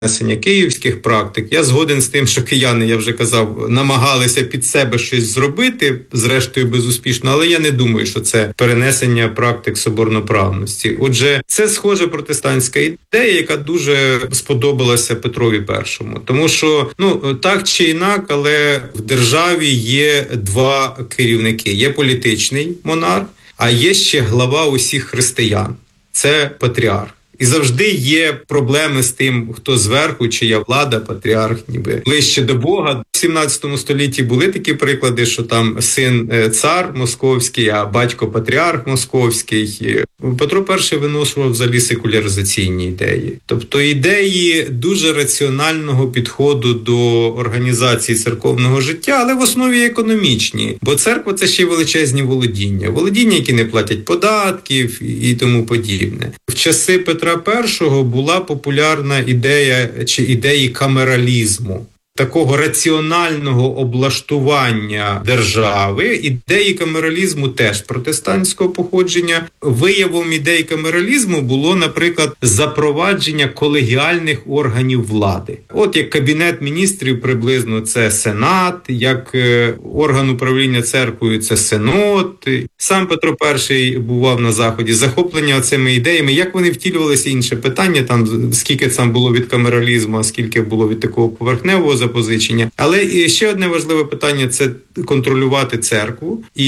перенесення київських практик. Я згоден з тим, що кияни, я вже казав, намагалися під себе щось зробити, зрештою безуспішно, але я не думаю, що це перенесення практик соборноправності. Отже, це схожа протестантська ідея, яка дуже сподобалася Петрові І. Тому що, так чи інак, але в державі є два керівники. Є політичний монарх, а є ще глава усіх християн. Це патріарх. І завжди є проблеми з тим, хто зверху, чия влада, патріарх, ніби ближче до Бога. В 17 столітті були такі приклади, що там син цар московський, а батько патріарх московський. Петро І виношував взагалі секуляризаційні ідеї. Тобто ідеї дуже раціонального підходу до організації церковного життя, але в основі економічні. Бо церква – це ще й величезні володіння. Володіння, які не платять податків і тому подібне. В часи Петра І була популярна ідея чи ідеї камералізму. Такого раціонального облаштування держави. Ідеї камералізму теж протестантського походження. Виявом ідей камералізму було, наприклад, запровадження колегіальних органів влади. От як Кабінет міністрів приблизно це Сенат, як орган управління церквою це Синод. Сам Петро І бував на Заході. Захоплення цими ідеями, як вони втілювалися, інше питання, там скільки там було від камералізму, а скільки було від такого поверхневого запозичення. Але ще одне важливе питання – це контролювати церкву і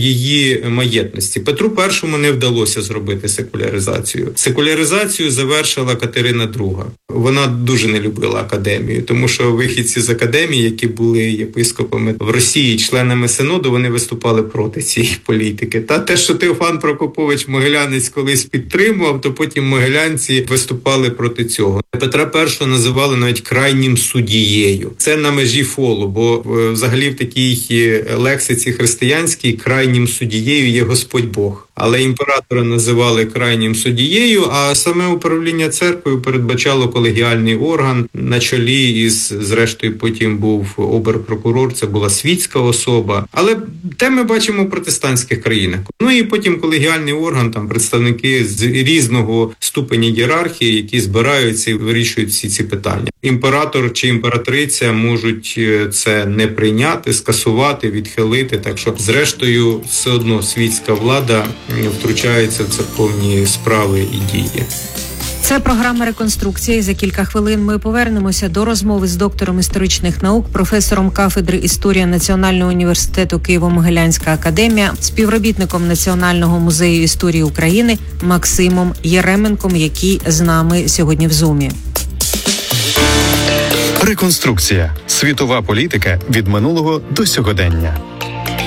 її маєтності. Петру І не вдалося зробити секуляризацію. Секуляризацію завершила Катерина II. Вона дуже не любила академію, тому що вихідці з академії, які були єпископами в Росії, членами Синоду, вони виступали проти цієї політики. Та те, що Теофан Прокопович Могилянець колись підтримував, то потім могилянці виступали проти цього. Петра І називали навіть крайнім суддією. Це на межі фолу, бо взагалі в такій лексиці християнській крайнім суддією є Господь Бог. Але імператора називали крайнім суддією, а саме управління церквою передбачало колегіальний орган на чолі із, зрештою, потім був оберпрокурор, це була світська особа. Але те ми бачимо в протестантських країнах. І потім колегіальний орган, там представники з різного ступеня ієрархії, які збираються і вирішують всі ці питання. Імператор чи імператриця можуть це не прийняти, скасувати, відхилити, так що, зрештою, все одно світська влада втручається в церковні справи і дії. Це програма «Реконструкція». І за кілька хвилин ми повернемося до розмови з доктором історичних наук, професором кафедри історії Національного університету Києво-Могилянська академія, співробітником Національного музею історії України Максимом Єременком, який з нами сьогодні в Зумі. Реконструкція. Світова політика від минулого до сьогодення.